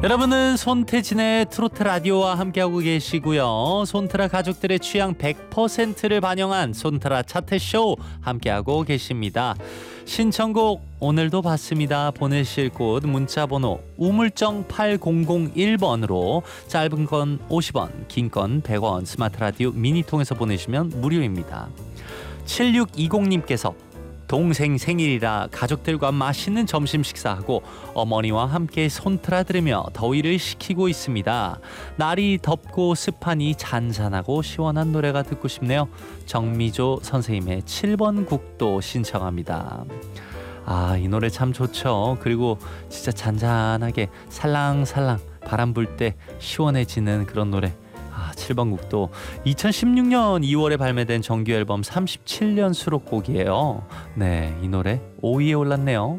여러분은 손태진의 트로트 라디오와 함께하고 계시고요. 손트라 가족들의 취향 100%를 반영한 손트라 차트쇼 함께하고 계십니다. 신청곡 오늘도 받습니다. 보내실 곳 문자번호 우물정 8001번으로 짧은 건 50원, 긴 건 100원 스마트 라디오 미니 통해서 보내시면 무료입니다. 7620님께서 동생 생일이라 가족들과 맛있는 점심 식사하고 어머니와 함께 손트라 들으며 더위를 식히고 있습니다. 날이 덥고 습하니 잔잔하고 시원한 노래가 듣고 싶네요. 정미조 선생님의 7번 국도 신청합니다. 이 노래 참 좋죠. 그리고 진짜 잔잔하게 살랑살랑 바람 불 때 시원해지는 그런 노래. 7번 국도 2016년 2월에 발매된 정규 앨범 37년 수록곡이에요. 네, 이 노래 5위에 올랐네요.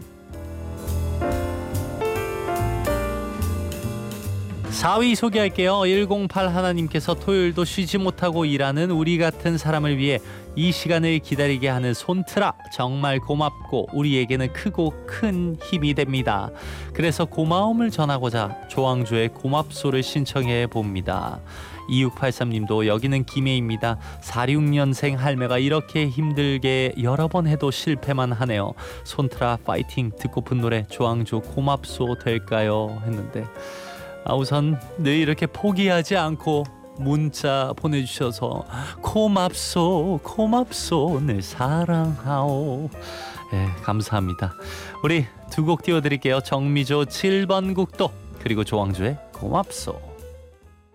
4위 소개할게요. 108 하나님께서 토요일도 쉬지 못하고 일하는 우리 같은 사람을 위해 이 시간을 기다리게 하는 손트라 정말 고맙고 우리에게는 크고 큰 힘이 됩니다. 그래서 고마움을 전하고자 조항조의 고맙소를 신청해 봅니다. 2683님도 여기는 김해입니다. 46년생 할매가 이렇게 힘들게 여러 번 해도 실패만 하네요. 손트라 파이팅 듣고픈 노래 조항조 고맙소 될까요? 했는데 우선 늘 이렇게 포기하지 않고 문자 보내주셔서 고맙소 고맙소 늘 사랑하오. 감사합니다. 우리 두 곡 띄워드릴게요. 정미조 7번 국도 그리고 조항조의 고맙소.